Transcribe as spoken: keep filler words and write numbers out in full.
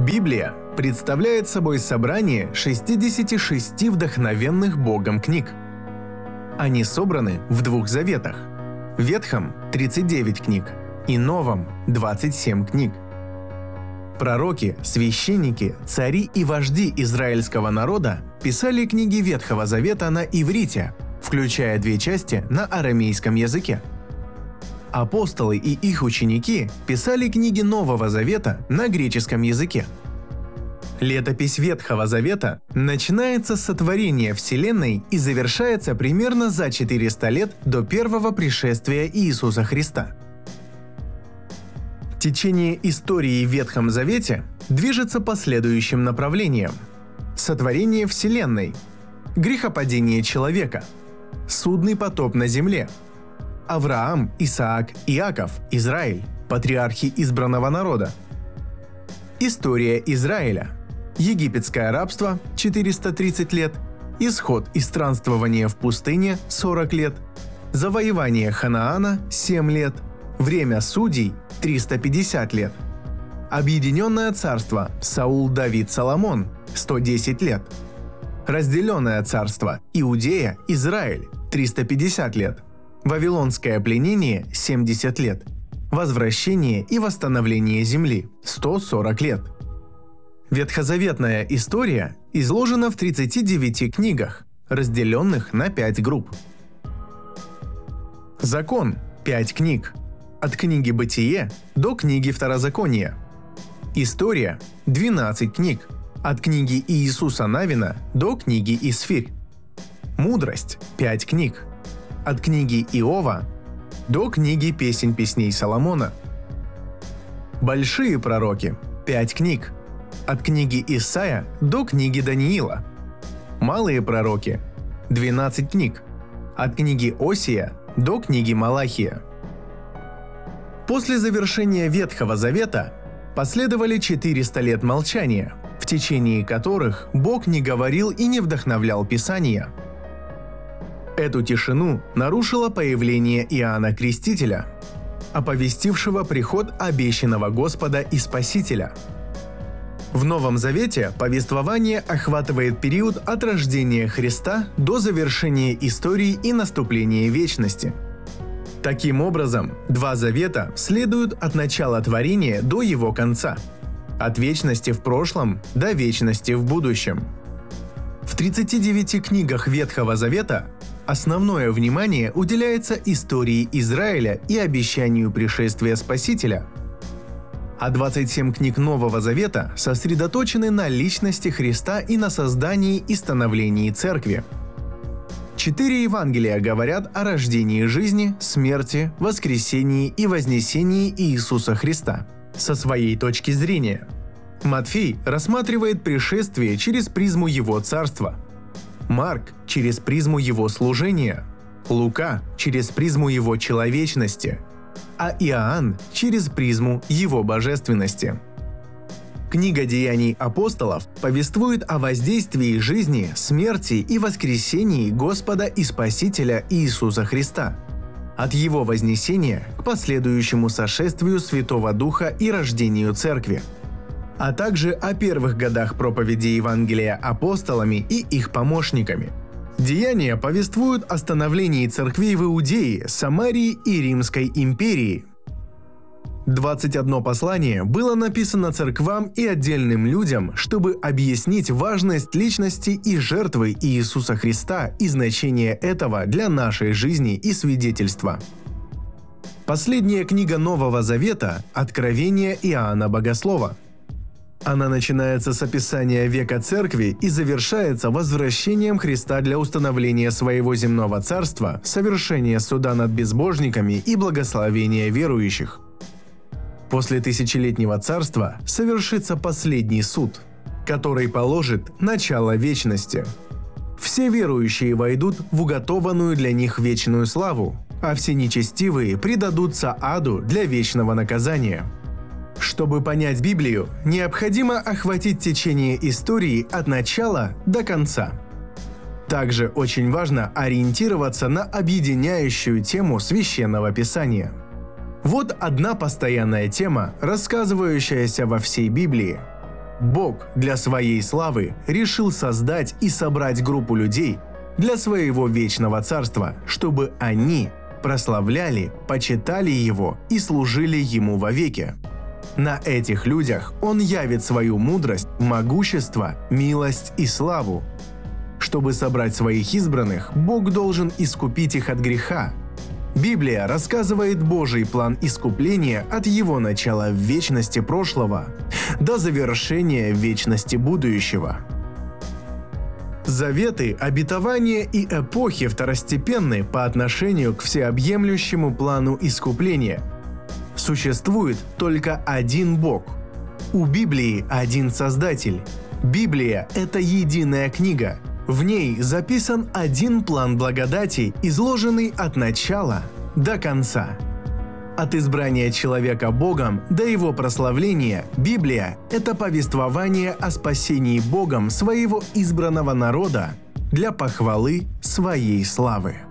Библия представляет собой собрание шестидесяти шести вдохновенных Богом книг. Они собраны в двух заветах – в Ветхом – тридцать девять книг и Новом – двадцать семь книг. Пророки, священники, цари и вожди израильского народа писали книги Ветхого Завета на иврите, включая две части на арамейском языке. Апостолы и их ученики писали книги Нового Завета на греческом языке. Летопись Ветхого Завета начинается с сотворения Вселенной и завершается примерно за четыреста лет до первого пришествия Иисуса Христа. Течение истории в Ветхом Завете движется по следующим направлениям: сотворение Вселенной, грехопадение человека, судный потоп на земле, Авраам, Исаак, Иаков, Израиль, патриархи избранного народа, история Израиля, египетское рабство четыреста тридцать лет, исход из странствования в пустыне сорок лет, завоевание Ханаана семь лет, время судей триста пятьдесят лет, объединенное царство Саул, Давид, Соломон сто десять лет, разделенное царство Иудея, Израиль триста пятьдесят лет, Вавилонское пленение семьдесят лет, возвращение и восстановление земли сто сорок лет. Ветхозаветная история изложена в тридцати девяти книгах, разделенных на пять групп. Закон – пять книг, от книги Бытие до книги Второзакония. История – двенадцать книг, от книги Иисуса Навина до книги Исфирь. Мудрость – пять книг, от книги Иова до книги Песнь песней Соломона. Большие пророки – пять книг, от книги Исаия до книги Даниила. Малые пророки – двенадцать книг, от книги Осия до книги Малахия. После завершения Ветхого Завета последовали четыреста лет молчания, в течение которых Бог не говорил и не вдохновлял Писания. Эту тишину нарушило появление Иоанна Крестителя, оповестившего приход обещанного Господа и Спасителя. В Новом Завете повествование охватывает период от рождения Христа до завершения истории и наступления вечности. Таким образом, два завета следуют от начала творения до его конца, от вечности в прошлом до вечности в будущем. В тридцати девяти книгах Ветхого Завета основное внимание уделяется истории Израиля и обещанию пришествия Спасителя, а двадцать семь книг Нового Завета сосредоточены на личности Христа и на создании и становлении Церкви. Четыре Евангелия говорят о рождении жизни, смерти, воскресении и вознесении Иисуса Христа со своей точки зрения. Матфей рассматривает пришествие через призму Его царства, Марк – через призму Его служения, Лука – через призму Его человечности, а Иоанн – через призму Его божественности. Книга Деяний апостолов повествует о воздействии жизни, смерти и воскресении Господа и Спасителя Иисуса Христа, от Его вознесения к последующему сошествию Святого Духа и рождению Церкви, а также о первых годах проповеди Евангелия апостолами и их помощниками. Деяния повествуют о становлении церквей в Иудее, Самарии и Римской империи. двадцать одно послание было написано церквам и отдельным людям, чтобы объяснить важность личности и жертвы Иисуса Христа и значение этого для нашей жизни и свидетельства. Последняя книга Нового Завета – Откровение Иоанна Богослова. Она начинается с описания века Церкви и завершается возвращением Христа для установления своего земного царства, совершения суда над безбожниками и благословения верующих. После тысячелетнего царства совершится последний суд, который положит начало вечности. Все верующие войдут в уготованную для них вечную славу, а все нечестивые предадутся аду для вечного наказания. Чтобы понять Библию, необходимо охватить течение истории от начала до конца. Также очень важно ориентироваться на объединяющую тему Священного Писания. Вот одна постоянная тема, рассказывающаяся во всей Библии. Бог для своей славы решил создать и собрать группу людей для своего вечного царства, чтобы они прославляли, почитали Его и служили Ему вовеки. На этих людях Он явит свою мудрость, могущество, милость и славу. Чтобы собрать своих избранных, Бог должен искупить их от греха. Библия рассказывает Божий план искупления от Его начала в вечности прошлого до завершения вечности будущего. Заветы, обетования и эпохи второстепенны по отношению к всеобъемлющему плану искупления. Существует только один Бог. У Библии один Создатель. Библия – это единая книга. В ней записан один план благодати, изложенный от начала до конца. От избрания человека Богом до его прославления Библия – это повествование о спасении Богом своего избранного народа для похвалы своей славы.